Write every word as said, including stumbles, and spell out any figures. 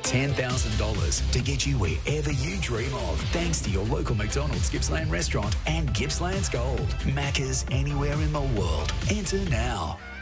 ten thousand dollars to get you wherever you dream of, thanks to your local McDonald's Gippsland restaurant and Gippsland's Gold. Macca's anywhere in the world. Enter now.